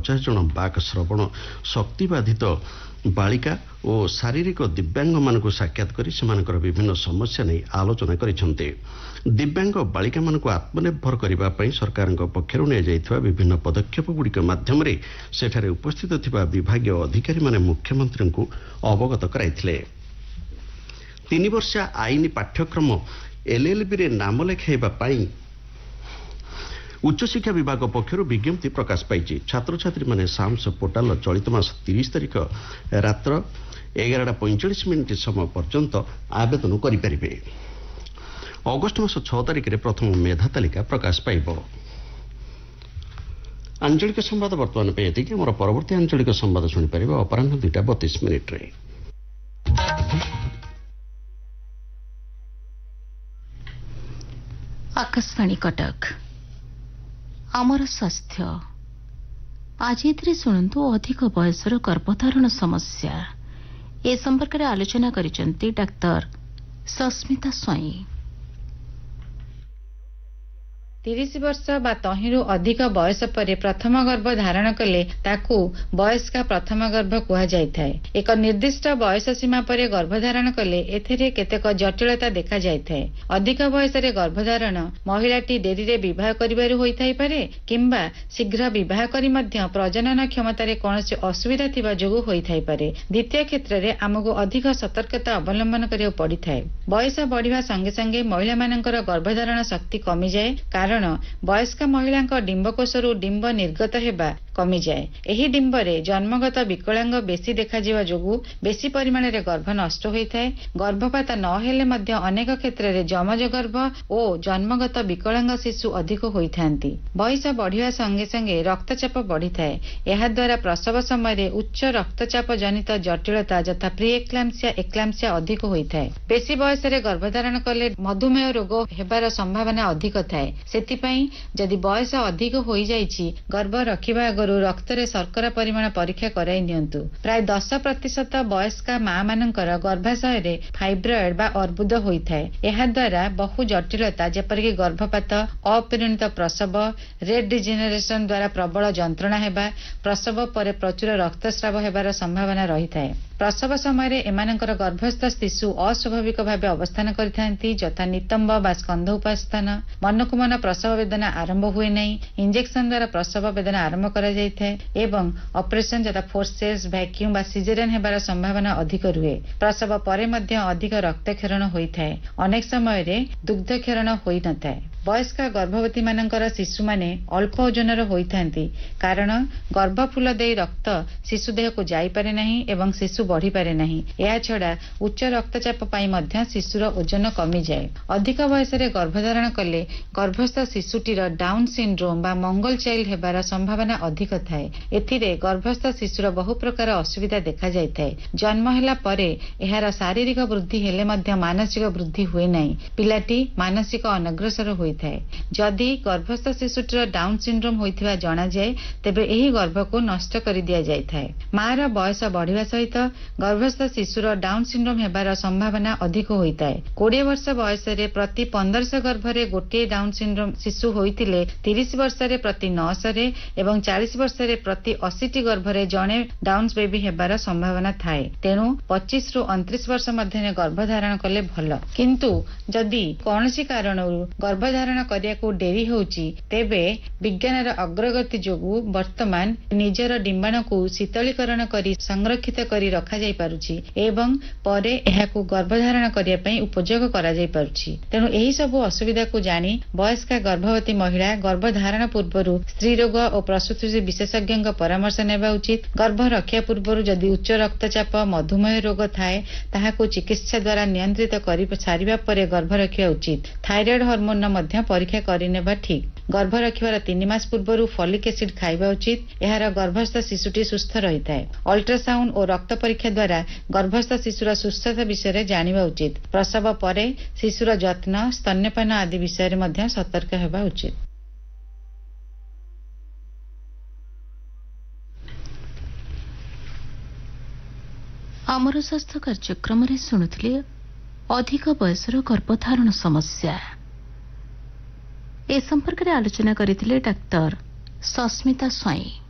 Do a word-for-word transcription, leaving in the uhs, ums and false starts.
पचास जन बाक श्रवण शक्तिबाधित बालिका और शारीरिक दिव्यांग मानक साक्षात कर सेमानकर विभिन्न समस्या नहीं आलोचना करिसेंते। दिव्यांग बालिका मानक आत्मनिर्भर करबा पई सरकार पक्षरु ने जाइथवा विभिन्न पदक्षेप गुड़िक माध्यम रे सेठारे उपस्थित थिबा विभागीय अधिकारी माने मुख्यमंत्री को अवगत कराइथिले। तीन वर्ष आईन पाठ्यक्रम एलएलबी रे नाम लेखाइबा पई उच्च शिक्षा विभाग पक्षर विज्ञप्ति प्रकाश पाई। छात्र छात्री माने साम्स पोर्टाल चलित मास तीस तारिख रात्र एगारटा पैंचाश मिनिट समय पर्यंत आवेदन करें। अगस्ट मास छह तारिख में प्रथम मेधा तालिका प्रकाश पाइब। आंचलिक संवाद बर्तमान पे एतिक। मोर परवर्ती आंचलिक संवाद शुणिपारे अपराह दुईटा बतीस मिनिट रे। आकाशवाणी कटक आमर स्वास्थ्य आज एथिरे शुणु अधिक बयसर गर्भधारण समस्या ए संपर्क में आलोचना करिसेंती डाक्टर सस्मिता स्वाई। तीस वर्ष बा तहिंरु अधिक बयस पर प्रथम गर्भ धारण कले ताकू बयस्क प्रथम गर्भ कुहा जायथाय। एक निर्दिष्ट बयस सीमा पर गर्भधारण कले एथिरे केतेक जटिलता देखा जायथाय। अधिक बयस रे गर्भधारण महिलाटी डेरी रे विवाह करिबारु होइथाय पारे किंबा शीघ्र विवाह करी मध्य प्रजनन क्षमता रे कोनोसी असुविधा थिबा जोगु होइथाय पारे। द्वितीय क्षेत्र रे हमकु अधिक सतर्कता अवलंबन करियो पड़िथाय। बयस बढ़िबा संगे संगे महिला मानकर गर्भधारण शक्ति कमी जाय कारण वयस्क महिला डिंबकोशरू डिंब निर्गत हेबा कमी जाए। एही डिंबरे जन्मगत विकलांग बेसी देखा जिवा जोगु बेसी परिमाण रे गर्भ नष्ट होइथाय। गर्भपात न हेले मध्य अनेक क्षेत्र रे जमज गर्भ और जन्मगत विकलांग शिशु अधिक होइथांती। बयस बढ़िया संगे संगे रक्तचाप बढ़िथाय। एहा द्वारा प्रसव समय रे उच्च रक्तचाप जनित जटिलता यथा प्री एक्लाम्सिया एक्लाम्सिया अधिक होइथाय। बेसी बयस रे गर्भधारण कले मधुमेह रोग हेबार संभावना अधिक थाए। सेतिपई जदि बयस अधिक होई जाइछि गर्भ रखिबा आगरु रक्तरे शर्करा परिमाण परीक्षा कराई नियंतु। प्राय दस प्रतिशत वयस्का मां मानकर गर्भाशय रे फाइब्रॉइड बा अर्बुद होइथाय। एहा द्वारा बहु जटिलता जेपरिक गर्भपात अपरिणित प्रसव रेड डिजेनरेशन द्वारा प्रबल जंत्रणा हेबा प्रसव पर प्रचुर रक्तस्राव हेबार संभावना रहिथाय। प्रसव समय एमानकर गर्भस्थ शिशु अस्वाभाविक भाव अवस्थान करिथांती जथा नितंब बा स्कंध उपास्थान। मनकु मन प्रसव वेदना आरंभ हुए नहीं। इंजेक्शन द्वारा प्रसव वेदना आरंभ करा जायथाय एवं ऑपरेशन जथा फोर्सेस वैक्यूम बा सिजेरियन हेबार संभावना अधिक रुहे। प्रसव परे मध्य अधिक रक्तक्षरण होइथाय। अनेक समय रे दुग्ध क्षरण होई नथाय। वयस्क गर्भवती मानकर शिशु माने अल्प ओजनर होइथांती कारण गर्भफुल देई रक्त शिशु देह को जाई पारे नहीं एवं शिशु बढ़ी पारे नहीं। या छड़ा उच्च रक्तचाप पाई मध्य शिशुर ओजन कमी जाए। अधिक वयस रे गर्भधारण कले गर्भस्थ शिशुटीर डाउन सिंड्रोम बा मंगल चाइल्ड हेबार संभावना अधिक थाए। एथिरे गर्भस्थ शिशुर बहु प्रकार असुविधा देखा जायथाय। जन्म हेला परे एहार शारीरिक वृद्धि हेले मध्य मानसिक वृद्धि हुए नहीं। पिलाटी मानसिक अनग्रसर होइथाय। जदि गर्भस्थ शिशुटीर डाउन सिंड्रोम होइथिबा जणा जाए तेबे एही गर्भ को नष्ट करि दिया जायथाय। मार बयस बढ़िबा सहित गर्भस्थ शिशुर डाउन सिंड्रोम हेबार संभावना अधिक होइथाय। बीस वर्ष बयस रे प्रति पंद्रह गर्भ रे गोटे डाउन सिंड्रोम शिशु होइतिले तीस वर्ष रे प्रति नौ सौ रे एवं चालीस वर्ष रे प्रति अस्सी टी गर्भ रे जणे डाउन बेबी हेबार संभावना थाए। तेणु पच्चीस रु उनतीस वर्ष मध्य गर्भधारण कले भल। किंतु जदि कोनोसी कारणरू गर्भधारण करिया को डेरी होउची तेबे विज्ञानर अग्रगति जोगु वर्तमान निजर डिंबाणु को शीतलीकरण करी संरक्षित करी रखा जाई पारुची एवं परे एहाकू गर्भधारण करिया पई उपयोग करा जाई पारुची। तेणु एही सब असुविधा को जानी वयस्क गर्भवती महिला गर्भधारण पूर्वरु स्त्री रोग और प्रसूति विशेषज्ञ परामर्श नेबा उचित। गर्भ रखिया पूर्वरु जदि उच्च रक्तचाप मधुमेह रोग थाए ताहाकू चिकित्सा द्वारा नियंत्रित करि सारिबा परे गर्भ रखिया उचित। थायराइड हार्मोन मध्य परीक्षा करिनेबा ठीक। गर्भ रखिबार तीन मास पूर्वरु फॉलिक एसिड खाइबा उचित। एहार गर्भस्थ शिशुटी सुस्थ रहिथाय। अल्ट्रासाउंड और रक्त परीक्षा द्वारा गर्भस्थ शिशुर सुस्थता विषय जानिबा उचित। प्रसव परे शिशुर जत्न स्तन्यपान आदि विषय मध्य सतर्क हेबा उचित। आमर स्वास्थ्य कार्यक्रम रे शुणुथिले अधिक बयसर गर्भधारण समस्या ए संपर्क में आलोचना करथिले डाक्टर सस्मिता स्वाई।